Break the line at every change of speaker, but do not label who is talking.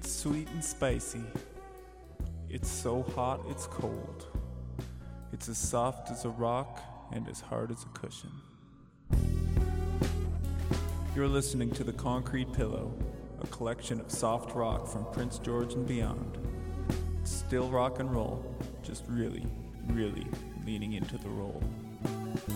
It's sweet and spicy. It's so hot it's cold. It's as soft as a rock and as hard as a cushion. You're listening to The Concrete Pillow, a collection of soft rock from Prince George and beyond. It's still rock and roll, just really, really leaning into the role.